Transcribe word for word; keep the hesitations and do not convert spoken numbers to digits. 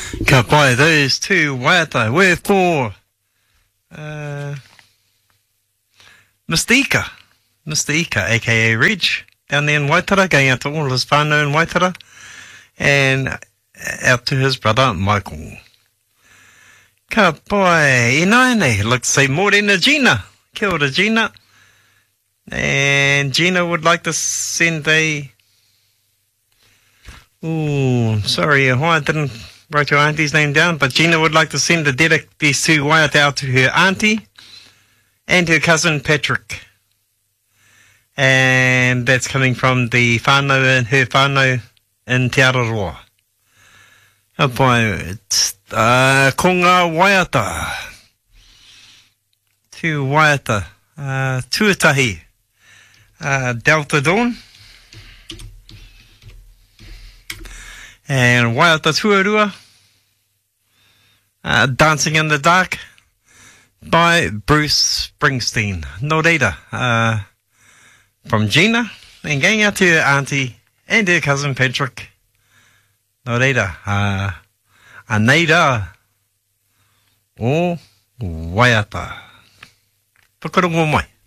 Ka pai those two waiata. Wherefore, uh, Mister Ika. Mister Ika, a k a. Reg, down there in Waitara, going out to all his whānau in Waitara, and out to his brother, Michael. Ka pai, inaine, let's say morena Gina. Kia ora, Gina. And Gina would like to send a... Ooh, sorry, I didn't write your auntie's name down, but Gina would like to send a dedic these two waiata out to her auntie and her cousin Patrick. And that's coming from the whānau and her whānau in Te Araroa. Hapai, it's uh, ko ngā waiata. Two waiata. Uh, tuatahi. Uh, Delta Dawn. And Waiata Tuarua. Uh, Dancing in the Dark by Bruce Springsteen. No reira. Uh, from Gina. And going out to her auntie and her cousin Patrick. No reira. Uh, a neira o Waiata. Whakarongo mai.